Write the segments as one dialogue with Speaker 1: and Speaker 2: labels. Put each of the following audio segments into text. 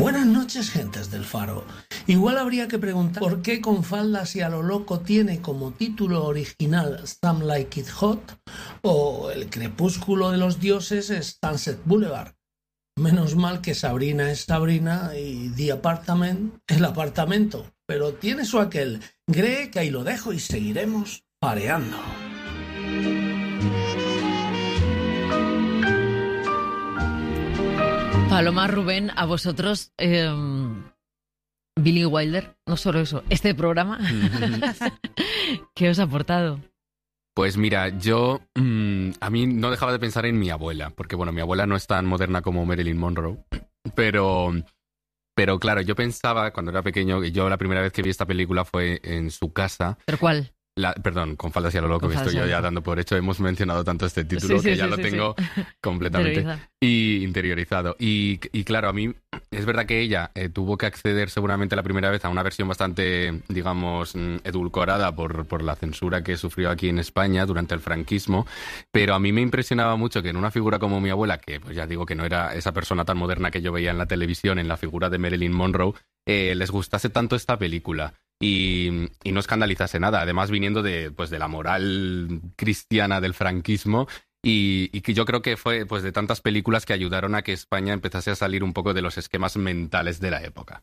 Speaker 1: Buenas noches, gentes del Faro. Igual habría que preguntar por qué Con faldas y a lo loco tiene como título original Some Like It Hot o El crepúsculo de los dioses es Sunset Boulevard. Menos mal que Sabrina es Sabrina y The Apartment el apartamento, pero tiene su aquel. Cree que ahí lo dejo y seguiremos pareando.
Speaker 2: Paloma, Rubén, a vosotros, Billy Wilder, no solo eso, este programa, ¿qué os ha aportado?
Speaker 3: Pues mira, yo a mí no dejaba de pensar en mi abuela, porque bueno, mi abuela no es tan moderna como Marilyn Monroe, pero claro, yo pensaba cuando era pequeño, que yo la primera vez que vi esta película fue en su casa.
Speaker 2: ¿Pero cuál?
Speaker 3: Perdón, Con faldas y a lo loco, me estoy yo ya dando por hecho. Hemos mencionado tanto este título que ya lo tengo completamente interiorizado. Y claro, a mí es verdad que ella tuvo que acceder seguramente la primera vez a una versión bastante, digamos, edulcorada por la censura que sufrió aquí en España durante el franquismo, pero a mí me impresionaba mucho que en una figura como mi abuela, que pues ya digo que no era esa persona tan moderna que yo veía en la televisión, en la figura de Marilyn Monroe, les gustase tanto esta película. Y no escandalizase nada, además viniendo de la moral cristiana del franquismo y que yo creo que fue pues de tantas películas que ayudaron a que España empezase a salir un poco de los esquemas mentales de la época.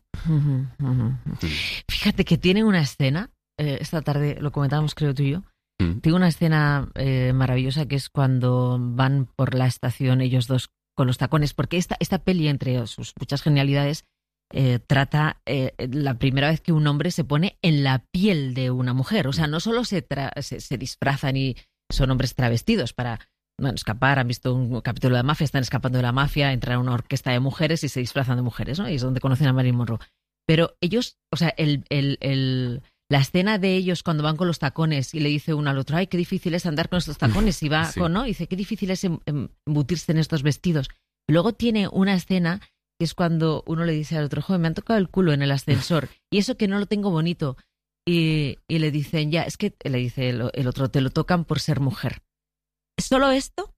Speaker 2: Fíjate que tiene una escena, esta tarde lo comentábamos creo tú y yo, tiene una escena maravillosa que es cuando van por la estación ellos dos con los tacones, porque esta peli, entre sus muchas genialidades, trata la primera vez que un hombre se pone en la piel de una mujer. O sea, no solo se disfrazan y son hombres travestidos para escapar. Han visto un capítulo de la mafia, están escapando de la mafia, entran a una orquesta de mujeres y se disfrazan de mujeres, ¿no? Y es donde conocen a Marilyn Monroe. Pero ellos, o sea, la escena de ellos cuando van con los tacones y le dice uno al otro, ay, qué difícil es andar con estos tacones, y va ¿no? Y dice, qué difícil es embutirse en estos vestidos. Luego tiene una escena que es cuando uno le dice al otro, joder, me han tocado el culo en el ascensor, y eso que no lo tengo bonito. Y le dicen, ya, es que, le dice el otro, te lo tocan por ser mujer. Solo esto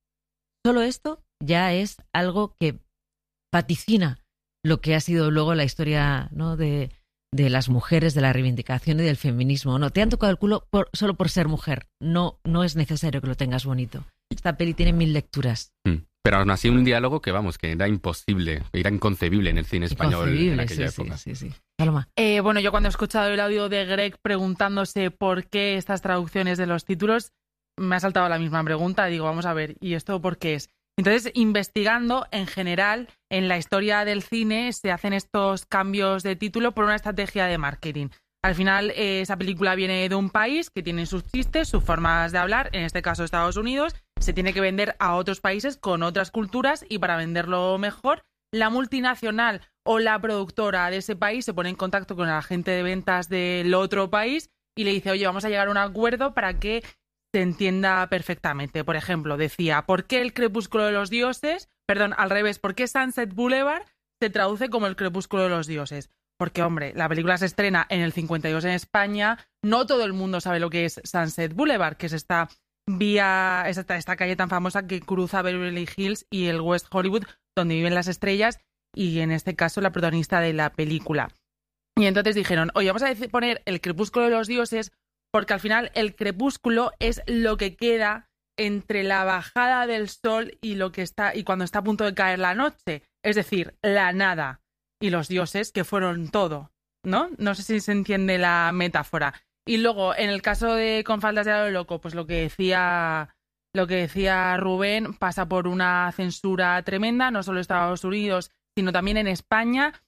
Speaker 2: ya es algo que vaticina lo que ha sido luego la historia, ¿no?, de las mujeres, de la reivindicación y del feminismo. No, te han tocado el culo solo por ser mujer. No es necesario que lo tengas bonito. Esta peli tiene 1000 lecturas.
Speaker 3: Pero aún así un diálogo que, vamos, que era imposible, era inconcebible en el cine español en aquella época.
Speaker 2: Sí. Paloma.
Speaker 4: Bueno, yo cuando he escuchado el audio de Greg preguntándose por qué estas traducciones de los títulos, me ha saltado la misma pregunta. Digo, vamos a ver, ¿y esto por qué es? Entonces, investigando, en general, en la historia del cine se hacen estos cambios de título por una estrategia de marketing. Al final, esa película viene de un país que tiene sus chistes, sus formas de hablar, en este caso Estados Unidos, se tiene que vender a otros países con otras culturas y para venderlo mejor, la multinacional o la productora de ese país se pone en contacto con el agente de ventas del otro país y le dice, oye, vamos a llegar a un acuerdo para que se entienda perfectamente. Por ejemplo, decía, ¿por qué el crepúsculo de los dioses? Perdón, al revés, ¿por qué Sunset Boulevard se traduce como el crepúsculo de los dioses? Porque, hombre, la película se estrena en el 52 en España, no todo el mundo sabe lo que es Sunset Boulevard, que es esta calle tan famosa que cruza Beverly Hills y el West Hollywood, donde viven las estrellas, y en este caso la protagonista de la película. Y entonces dijeron, oye, vamos a poner el crepúsculo de los dioses, porque al final el crepúsculo es lo que queda entre la bajada del sol y cuando está a punto de caer la noche, es decir, la nada. Y los dioses que fueron todo, ¿no? No sé si se entiende la metáfora. Y luego, en el caso de Con faldas y a lo loco, pues lo que decía Rubén, pasa por una censura tremenda, no solo en Estados Unidos, sino también en España.